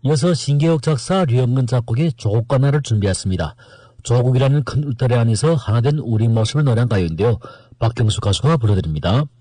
이어서 신기록 작사 류영근 작곡의 조국과 나를 준비했습니다. 조국이라는 큰 울타리 안에서 하나된 우리 모습을 노래한 가요인데요. 박경수 가수가 불러드립니다.